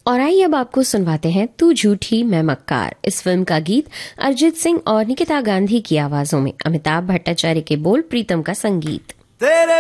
और आइए अब आपको सुनवाते हैं तू झूठी मैं मक्कार। इस फिल्म का गीत अरिजीत सिंह और निकिता गांधी की आवाजों में, अमिताभ भट्टाचार्य के बोल, प्रीतम का संगीत।